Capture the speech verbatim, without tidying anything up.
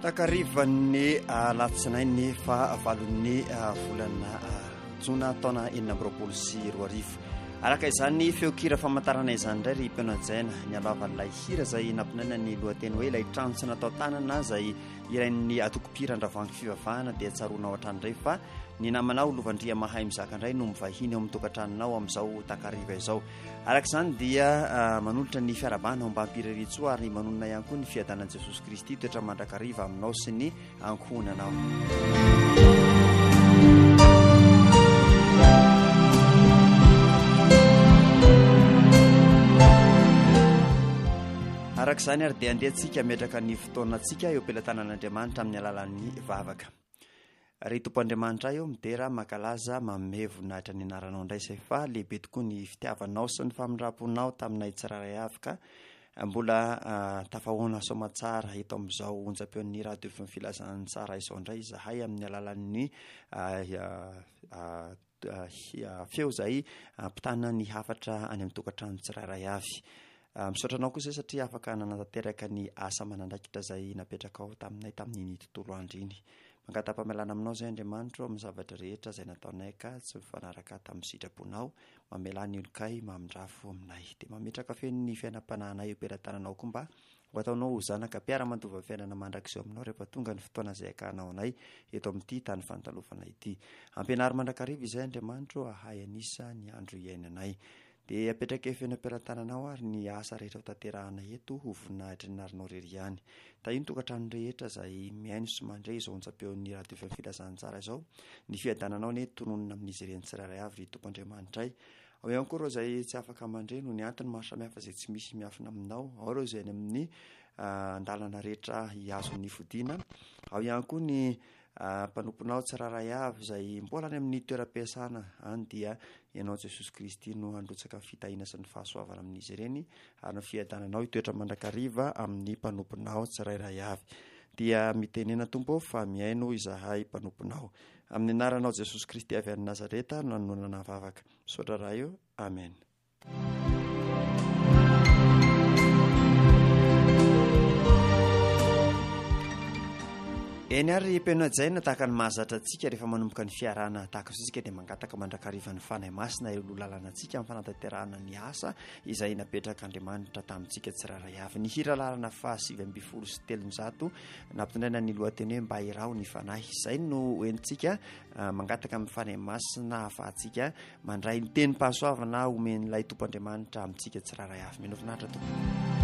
takarivan'ny alatsinainy fa valon'ny volana jona taona enina amby roapolo sy roa arivo araka izany feokira famantarana izany indray ry mpianajaina ny alavan'ilay hira izay nampinaina ny lohateny hoe ilay trano tsy natao tanana izay irain'ny atokopira-ndravangy fivavahana dia tsaroana ao an-trano indray fa ny namanao lovandria mahay mizaka indray no mivahiny ao amin'ny tokantranonao amin'izao takariva izao. Araka izany dia manolotra ny fiarabana ao mbampiriritsoa ary manonona ihany koa ny fiadanan'i Jesosy Kristy toetra mandrakariva aminao sy ny ankohonanao. Araka izany ary dia andehantsika metraka ny fotoanantsika eo am-pelatanan'Andriamanitra amin'ny alalan'ny vavaka. Ry tompo Andriamanitra eo midera makalaza manome voninahitra ny anaranao indray izay fa lehibe tokoa ny fitiavanao sy ny famindraponao taminay tsiraray avy ka mbola uh, tafahoana somatsara eto amin'izao onjam-peon'ny radio fm filazan'ny tsara izao indray izahay amin'ny alalan'ny uh, uh, uh, uh, feo izay uh, mpitana ny hafatra any amin'ny tokantrano tsiraray avy. Uh, misaotranao koa izay satria afaka nanantanteraka ny asa manandraikitra izay napetraka ao taminay tamin'iny tontolo andro iny. Mangatapa-melana aminao izay Andriamanitra amin'ny zavatra rehetra izay nataonay ka tsy mifanaraka tamin'ny sitraponao, mamelany olokay mamindrafo aminay. Dia mametraka feno ny fiainam-panahinay eo am-pelantananao koa mba ho ataonao ho zanaka mpiara-mandova fiainana mandrakizeo aminao rehefa tonga ny fotoana izay akanao anay eto amin'ity tany fanontalofanay ity. Ampianary mandrakariva izay Andriamanitra ahay anisa ny andro iainanay. Dia apetraka efena am-pelantananao ary ny asa rehetra ho tanterahana eto ho voninahitra ny narinao rery ihany. Tahiny tokantrano rehetra izay miaino sy mandray izao onjam-peon'ny radio fm filazan'ny tsara izao ny fiadananao ny tononona amin'izy ireny tsiraray avy ry tompo Andriamanitra. Ao ihany koa ireo izay tsy afaka mandray no ny antony maro samihafa izay tsy misy miafina aminao. Ao ireo izay any amin'ny uh, andalana rehetra hiazon'ny fodiana. Ao ihany koa ny Uh, mpanomponao tsiraray avy izay mbola any amin'ny toeram-piasana any dia ianao Jesosy Kristy no handrotsaka ny fitahina sy ny fahasoavana amin'izy ireny ary ny fiadananao hitoetra mandrakariva amin'ny mpanomponao tsirairay avy. Dia mitenena tompo fa miaino izahay mpanomponao amin'ny anaranao Jesosy Kristy avy any Nazareta nanonana vavaka. Misaotra raha eo. Amen. Eny ary mpianajaina tahaka ny mahazatra antsika rehefa manomboka ny fiarana tahaka izao dia mangataka mandrakariva ny fanahy masina eo lalana antsika amin'ny fanatanterahana ny asa izay napetraka Andriamanitra tamintsika tsiraray avy. Ny hira lalana faha sivy ambin'ny folo sy telonjato nampitonaina ny lohateny hoe mba irao ny fanahy. Izay no hoentsika uh, mangataka amin'ny fanahy masina ahafahantsika mandray ny teny-pahasoavana omen'ilay tompo Andriamanitra amintsika tsiraray avy. Mino voninahitra tompo.